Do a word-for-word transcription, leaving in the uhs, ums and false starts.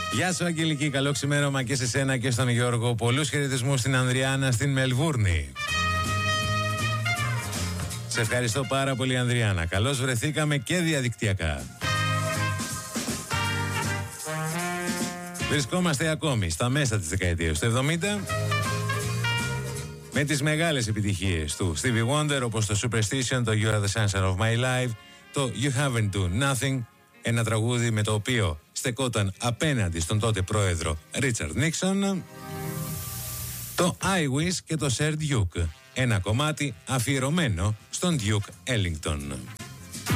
Γεια σου Αγγελική, καλό ξημέρωμα και σε σένα και στον Γιώργο. Πολλούς χαιρετισμούς στην Ανδριάννα στην Μελβούρνη. Σε ευχαριστώ πάρα πολύ Ανδριάννα. Καλώς βρεθήκαμε και διαδικτυακά. Βρισκόμαστε ακόμη στα μέσα της δεκαετίας του εβδομήντα με τις μεγάλες επιτυχίες του Stevie Wonder, όπως το Superstition, το You Are The Sunshine Of My Life, το You Haven't Done Nothing, ένα τραγούδι με το οποίο στεκόταν απέναντι στον τότε πρόεδρο Ρίτσαρντ Νίξον, το I Wish και το Sir Duke, ένα κομμάτι αφιερωμένο στον Duke Ellington.